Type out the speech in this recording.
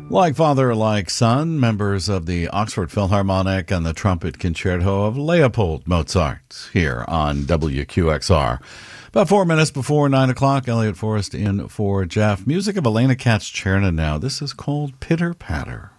Like father, like son, members of the Oxford Philharmonic and the Trumpet Concerto of Leopold Mozart here on WQXR. About 4 minutes before 9 o'clock, Elliot Forrest in for Jeff. Music of Elena Katz-Chernin now. This is called Pitter Patter.